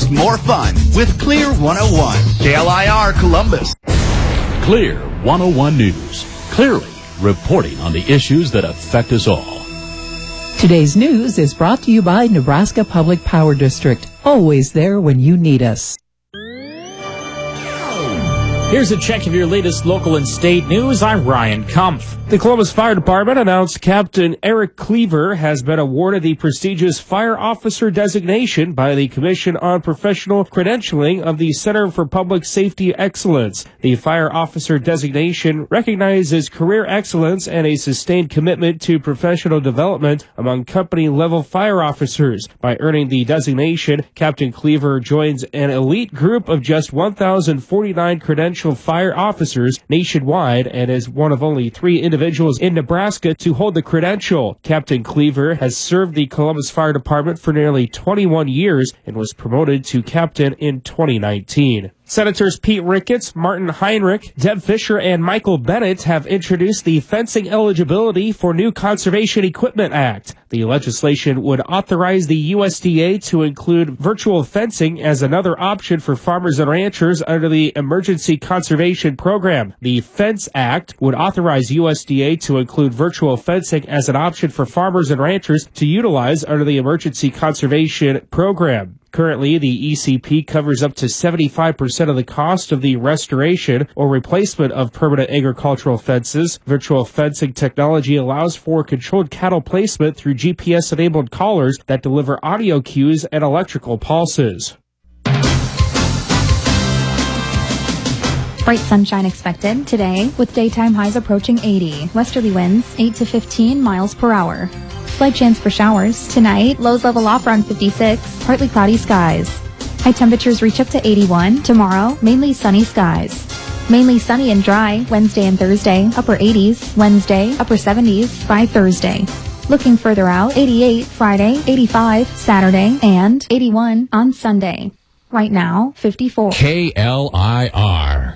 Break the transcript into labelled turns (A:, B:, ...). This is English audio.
A: It's more fun with Clear 101. KLIR Columbus.
B: Clear 101 News. Clearly reporting on the issues that affect us all.
C: Today's news is brought to you by Nebraska Public Power District. Always there when you need us.
D: Here's a check of your latest local and state news. I'm Ryan Kumpf. The Columbus Fire Department announced Captain Eric Cleaver has been awarded the prestigious Fire Officer designation by the Commission on Professional Credentialing of the Center for Public Safety Excellence. The Fire Officer designation recognizes career excellence and a sustained commitment to professional development among company-level fire officers. By earning the designation, Captain Cleaver joins an elite group of just 1,049 credentialed fire officers nationwide and is one of only 3 individuals in Nebraska to hold the credential. Captain Cleaver has served the Columbus Fire Department for nearly 21 years and was promoted to captain in 2019. Senators Pete Ricketts, Martin Heinrich, Deb Fischer, and Michael Bennett have introduced the Fencing Eligibility for New Conservation Equipment Act. The legislation would authorize the USDA to include virtual fencing as another option for farmers and ranchers under the Emergency Conservation Program. The Fence Act would authorize USDA to include virtual fencing as an option for farmers and ranchers to utilize under the Emergency Conservation Program. Currently, the ECP covers up to 75% of the cost of the restoration or replacement of permanent agricultural fences. Virtual fencing technology allows for controlled cattle placement through GPS-enabled collars that deliver audio cues and electrical pulses.
E: Bright sunshine expected today with daytime highs approaching 80. Westerly winds 8 to 15 miles per hour. Slight chance for showers. Tonight, lows level off around 56, partly cloudy skies. High temperatures reach up to 81. Tomorrow, mainly sunny skies. Mainly sunny and dry Wednesday and Thursday, upper 80s. Wednesday, upper 70s by Thursday. Looking further out, 88 Friday, 85 Saturday, and 81 on Sunday. Right now, 54.
F: KLIR.